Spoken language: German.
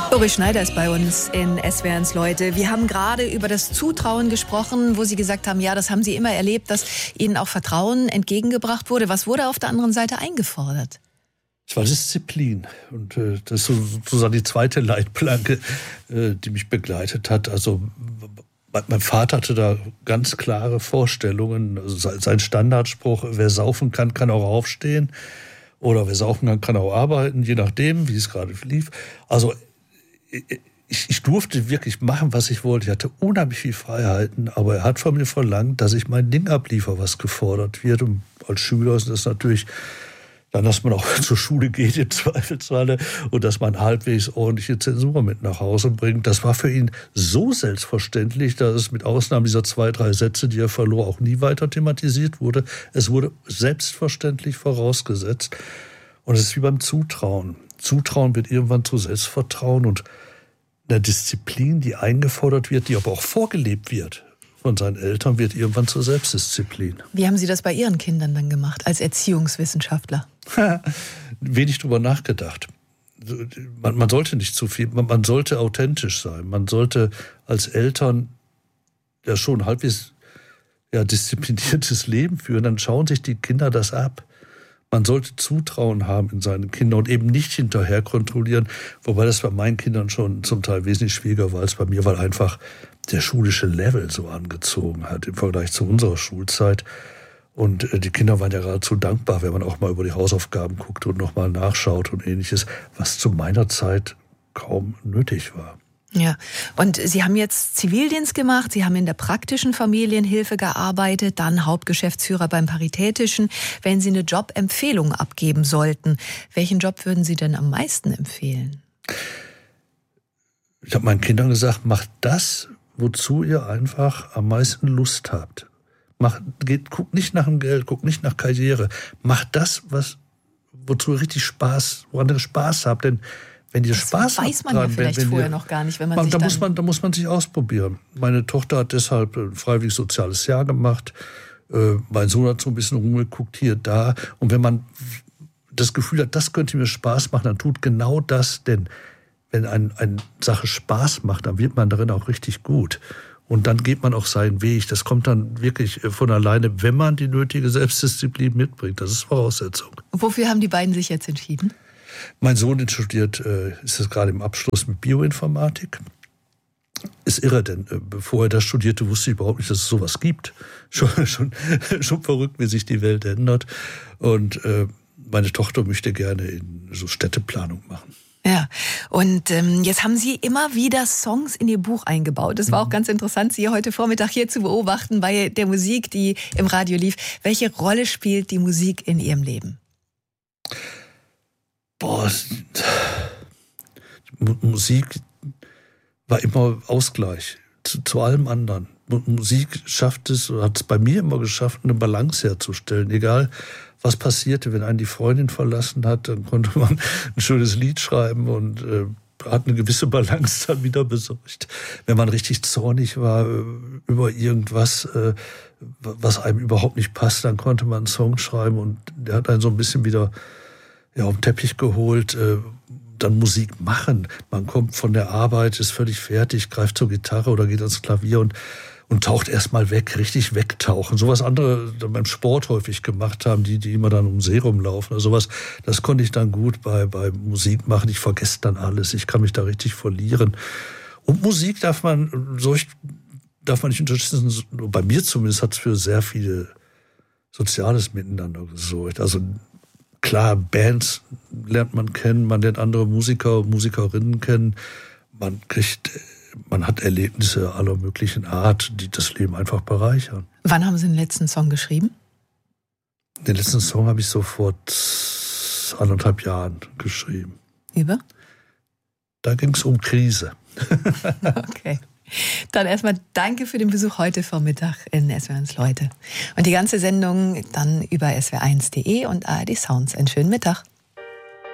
Uri Schneider ist bei uns in SWR1 Leute. Wir haben gerade über das Zutrauen gesprochen, wo Sie gesagt haben, ja, das haben Sie immer erlebt, dass Ihnen auch Vertrauen entgegengebracht wurde. Was wurde auf der anderen Seite eingefordert? Es war Disziplin. Und das ist sozusagen die zweite Leitplanke, die mich begleitet hat. Also mein Vater hatte da ganz klare Vorstellungen. Also sein Standardspruch, wer saufen kann, kann auch aufstehen. Oder wer saufen kann, kann auch arbeiten, je nachdem, wie es gerade lief. Also ich durfte wirklich machen, was ich wollte. Ich hatte unheimlich viel Freiheiten, aber er hat von mir verlangt, dass ich mein Ding abliefere, was gefordert wird. Und als Schüler ist das natürlich dann, dass man auch zur Schule geht im Zweifelsfalle und dass man halbwegs ordentliche Zensur mit nach Hause bringt. Das war für ihn so selbstverständlich, dass es mit Ausnahme dieser 2, 3 Sätze, die er verlor, auch nie weiter thematisiert wurde. Es wurde selbstverständlich vorausgesetzt. Und es ist wie beim Zutrauen. Zutrauen wird irgendwann zu Selbstvertrauen und eine Disziplin, die eingefordert wird, die aber auch vorgelebt wird von seinen Eltern, wird irgendwann zur Selbstdisziplin. Wie haben Sie das bei Ihren Kindern dann gemacht, als Erziehungswissenschaftler? Wenig drüber nachgedacht. Man sollte nicht zu viel, man sollte authentisch sein. Man sollte als Eltern ja schon halbwegs diszipliniertes Leben führen. Dann schauen sich die Kinder das ab. Man sollte Zutrauen haben in seine Kinder und eben nicht hinterher kontrollieren, wobei das bei meinen Kindern schon zum Teil wesentlich schwieriger war als bei mir, weil einfach der schulische Level so angezogen hat im Vergleich zu unserer Schulzeit. Und die Kinder waren ja geradezu dankbar, wenn man auch mal über die Hausaufgaben guckt und nochmal nachschaut und Ähnliches, was zu meiner Zeit kaum nötig war. Ja, und Sie haben jetzt Zivildienst gemacht, Sie haben in der praktischen Familienhilfe gearbeitet, dann Hauptgeschäftsführer beim Paritätischen. Wenn Sie eine Jobempfehlung abgeben sollten, welchen Job würden Sie denn am meisten empfehlen? Ich habe meinen Kindern gesagt, macht das, wozu ihr einfach am meisten Lust habt. Guckt nicht nach dem Geld, guckt nicht nach Karriere. Macht das, wozu ihr richtig woran ihr Spaß habt, denn wenn ihr Spaß habt, weiß man ja vielleicht vorher noch gar nicht, wenn man sich da muss man sich ausprobieren. Meine Tochter hat deshalb ein freiwilliges soziales Jahr gemacht. Mein Sohn hat so ein bisschen rumgeguckt, hier, da. Und wenn man das Gefühl hat, das könnte mir Spaß machen, dann tut genau das. Denn wenn eine Sache Spaß macht, dann wird man darin auch richtig gut. Und dann geht man auch seinen Weg. Das kommt dann wirklich von alleine, wenn man die nötige Selbstdisziplin mitbringt. Das ist Voraussetzung. Wofür haben die beiden sich jetzt entschieden? Mein Sohn ist jetzt gerade im Abschluss mit Bioinformatik. Ist irre, denn bevor er das studierte, wusste ich überhaupt nicht, dass es sowas gibt. Schon verrückt, wie sich die Welt ändert. Und meine Tochter möchte gerne in so Städteplanung machen. Ja, und jetzt haben Sie immer wieder Songs in Ihr Buch eingebaut. Es war auch ganz interessant, Sie heute Vormittag hier zu beobachten bei der Musik, die im Radio lief. Welche Rolle spielt die Musik in Ihrem Leben? Musik war immer Ausgleich zu allem anderen. Musik hat es bei mir immer geschafft, eine Balance herzustellen. Egal, was passierte, wenn einen die Freundin verlassen hat, dann konnte man ein schönes Lied schreiben und hat eine gewisse Balance dann wieder besorgt. Wenn man richtig zornig war über irgendwas, was einem überhaupt nicht passt, dann konnte man einen Song schreiben und der hat einen so ein bisschen wieder auf den Teppich geholt, dann Musik machen. Man kommt von der Arbeit, ist völlig fertig, greift zur Gitarre oder geht ans Klavier und taucht erstmal weg, richtig wegtauchen. Sowas andere beim Sport häufig gemacht haben, die immer dann um See rumlaufen oder sowas. Das konnte ich dann gut bei Musik machen. Ich vergesse dann alles. Ich kann mich da richtig verlieren. Und Musik darf man nicht unterschätzen. Bei mir zumindest hat es für sehr viele soziales Miteinander gesorgt. Also klar, Bands lernt man kennen, man lernt andere Musiker, Musikerinnen kennen, man hat Erlebnisse aller möglichen Art, die das Leben einfach bereichern. Wann haben Sie den letzten Song geschrieben? Den letzten Song habe ich so vor 1,5 Jahren geschrieben. Über? Da ging es um Krise. Okay. Dann erstmal danke für den Besuch heute Vormittag in SWR1 Leute. Und die ganze Sendung dann über swr1.de und ARD Sounds. Einen schönen Mittag.